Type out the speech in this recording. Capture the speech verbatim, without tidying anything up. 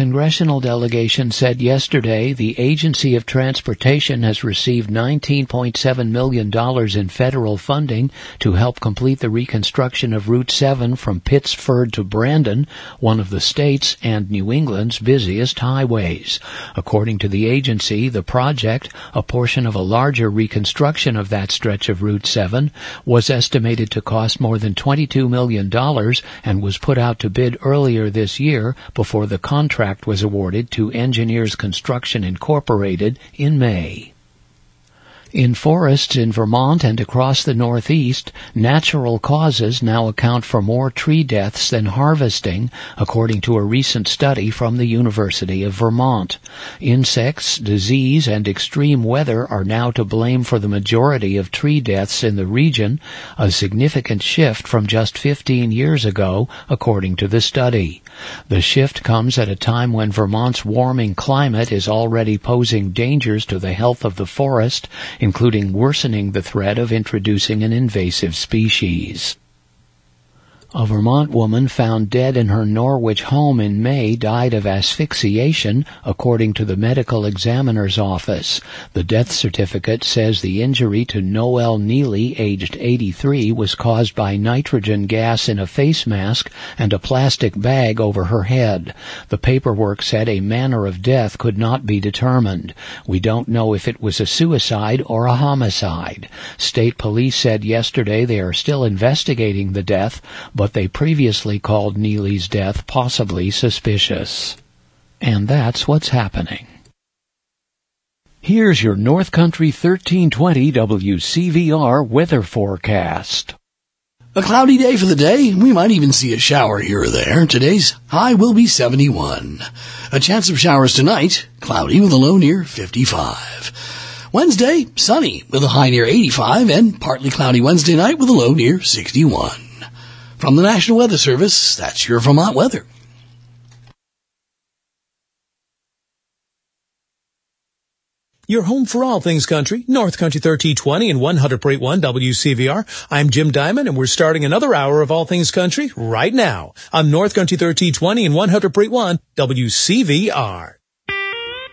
congressional delegation said yesterday the Agency of Transportation has received nineteen point seven million dollars in federal funding to help complete the reconstruction of Route seven from Pittsford to Brandon, one of the state's and New England's busiest highways. According to the agency, the project, a portion of a larger reconstruction of that stretch of Route seven, was estimated to cost more than twenty-two million dollars and was put out to bid earlier this year before the contract was awarded to Engineers Construction Incorporated in May. In forests in Vermont and across the Northeast, natural causes now account for more tree deaths than harvesting, according to a recent study from the University of Vermont. Insects, disease, and extreme weather are now to blame for the majority of tree deaths in the region, a significant shift from just fifteen years ago, according to the study. The shift comes at a time when Vermont's warming climate is already posing dangers to the health of the forest, including worsening the threat of introducing an invasive species. A Vermont woman found dead in her Norwich home in May died of asphyxiation, according to the medical examiner's office. The death certificate says the injury to Noelle Neely, aged eighty-three, was caused by nitrogen gas in a face mask and a plastic bag over her head. The paperwork said a manner of death could not be determined. We don't know if it was a suicide or a homicide. State police said yesterday they are still investigating the death, but they previously called Neely's death possibly suspicious. And that's what's happening. Here's your North Country thirteen twenty W C V R weather forecast. A cloudy day for the day. We might even see a shower here or there. Today's high will be seventy-one. A chance of showers tonight, cloudy with a low near fifty-five. Wednesday, sunny with a high near eighty-five, and partly cloudy Wednesday night with a low near sixty-one. From the National Weather Service, that's your Vermont weather. Your home for all things country, North Country thirteen twenty and one hundred point one W C V R. I'm Jim Diamond, and we're starting another hour of all things country right now on North Country thirteen twenty and one hundred point one W C V R.